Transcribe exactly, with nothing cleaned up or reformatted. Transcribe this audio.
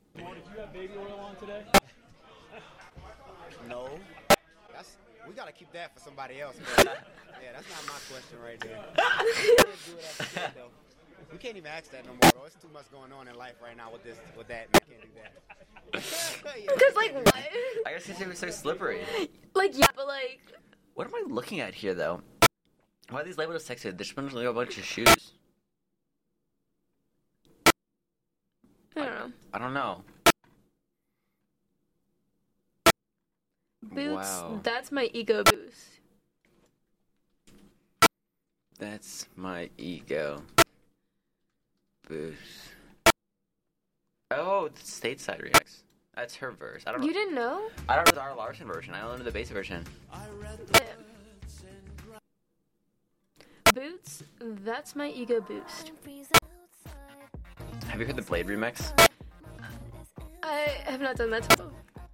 Did you have baby oil on today? No. That's we gotta keep that for somebody else, bro. Yeah, that's not my question right there. We can't do it as a kid, though. We can't even ask that no more, though. It's too much going on in life right now with this, with that. Man, can't do that. Yeah, Because, like, what? I guess it was so slippery. Like, yeah, but, like... What am I looking at here, though? Why are these labeled as sexy? There's been like a bunch of shoes. I don't know. I don't know. Boots, Wow. that's my ego boost. That's my ego boost. Oh, the Stateside remix. That's her verse. I don't know. You didn't know? I don't know the Zara Larson version. I only know the basic version. Yeah. Boots, that's my ego boost. Have you heard the Blade remix? I have not done that.